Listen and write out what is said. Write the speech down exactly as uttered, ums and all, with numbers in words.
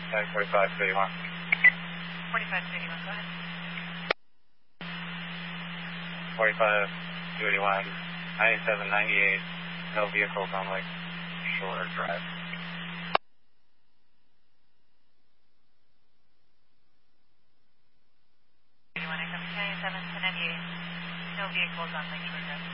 forty-five thirty-one. forty-five thirty-one, go ahead. forty-five thirty-one, ninety-seven ninety-eight, no vehicles on Lake Shore Drive. ninety-seven ninety-eight, no vehicles on Lake Shore Drive.